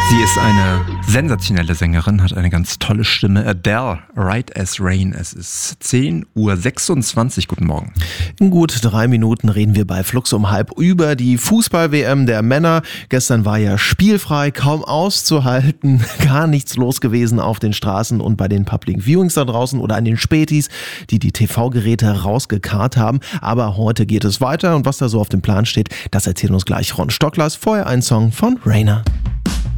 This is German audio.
Sie ist eine sensationelle Sängerin, hat eine ganz tolle Stimme. Adele, Right as Rain. Es ist 10:26 Uhr. Guten Morgen. In gut 3 Minuten reden wir bei Flux um halb über die Fußball-WM der Männer. Gestern war ja spielfrei, kaum auszuhalten, gar nichts los gewesen auf den Straßen und bei den Public Viewings da draußen oder an den Spätis, die TV-Geräte rausgekarrt haben. Aber heute geht es weiter und was da so auf dem Plan steht, das erzählt uns gleich Ron Stocklers. Vorher ein Song von Rainer.